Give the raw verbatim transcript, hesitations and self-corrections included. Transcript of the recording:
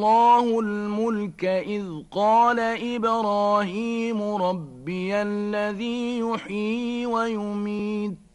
الله الملك إذ قال إبراهيم ربي الذي يحيي ويميت